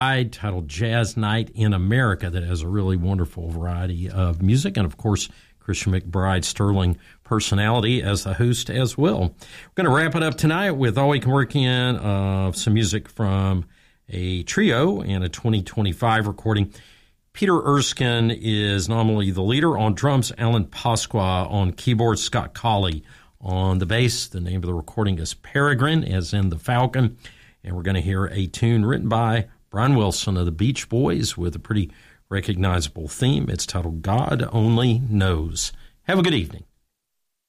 titled Jazz Night in America that has a really wonderful variety of music. And, of course, Christian McBride, sterling personality as the host as well. We're going to wrap it up tonight with all we can work in of some music from a trio and a 2025 recording. Peter Erskine is nominally the leader. On drums, Alan Pasqua. On keyboards, Scott Colley. On the bass, the name of the recording is Peregrine, as in the Falcon. And we're going to hear a tune written by Brian Wilson of the Beach Boys with a pretty recognizable theme. It's titled God Only Knows. Have a good evening.